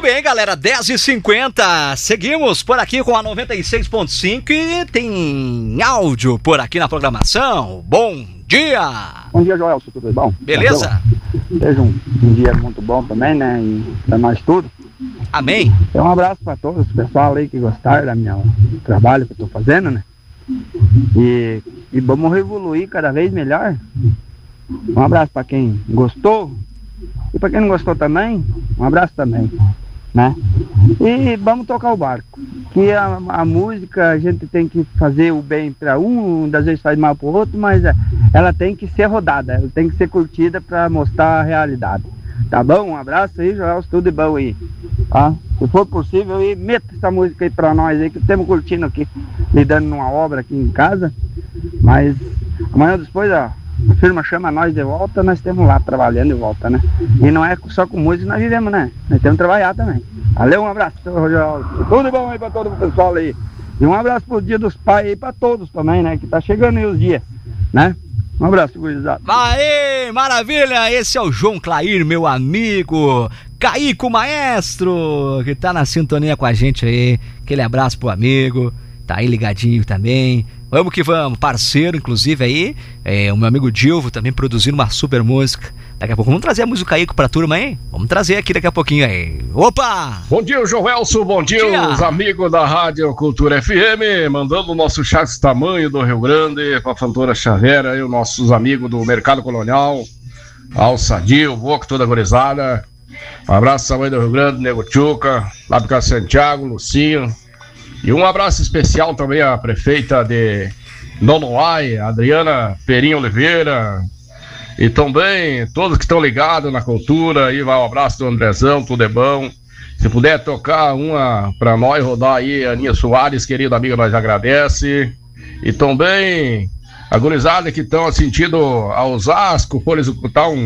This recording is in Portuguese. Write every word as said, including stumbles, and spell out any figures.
bem, galera, dez e cinquenta, seguimos por aqui com a noventa e seis ponto cinco e tem áudio por aqui na programação. Bom dia! Bom dia, Joelson, tudo bom? Beleza? Seja um, um dia muito bom também, né, e pra nós tudo. Amém. Então um abraço para todos, o pessoal aí que gostaram da minha, do trabalho que eu tô fazendo, né? E, e vamos evoluir cada vez melhor. Um abraço para quem gostou e para quem não gostou também, um abraço também, né? E vamos tocar o barco. Que a, a música a gente tem que fazer o bem para um, das vezes faz mal para o outro, mas ela tem que ser rodada, ela tem que ser curtida para mostrar a realidade. Tá bom? Um abraço aí, Joel, tudo de bom aí. Tá? Se for possível, aí, meta essa música aí pra nós aí, que estamos curtindo aqui, lidando numa obra aqui em casa. Mas amanhã depois, ó, a firma chama nós de volta, nós estamos lá trabalhando de volta, né? E não é só com música que nós vivemos, né? Nós temos que trabalhar também. Valeu, um abraço, Joel. Tudo de bom aí pra todo o pessoal aí. E um abraço pro Dia dos Pais aí pra todos também, né? Que tá chegando aí os dias, né? Um abraço, gurizada. Aê, maravilha! Esse é o João Clair, meu amigo Caico Maestro, que tá na sintonia com a gente aí. Aquele abraço pro amigo, tá aí ligadinho também. Vamos que vamos, parceiro, inclusive aí, é, o meu amigo Dilvo também produzindo uma super música. Daqui a pouco vamos trazer a música Caico pra turma aí. Vamos trazer aqui daqui a pouquinho aí. Opa! Bom dia, Joelson, bom dia, dia, os amigos da Rádio Cultura F M, mandando o nosso Chaves Tamanho do Rio Grande pra Fantora Xavera e os nossos amigos do Mercado Colonial, Alçadio, Voco, toda a gurizada. Um abraço, tamanho do Rio Grande, Nego Tchuca, lá do Cássio Santiago, Lucinho. E um abraço especial também à prefeita de Nonoai, Adriana Perim Oliveira. E também todos que estão ligados na cultura. Aí vai um abraço do Andrezão, tudo é bom. Se puder tocar uma pra nós rodar aí, Aninha Soares, querida amiga, nós agradece. E também a gurizada que estão sentindo a Osasco, por executar um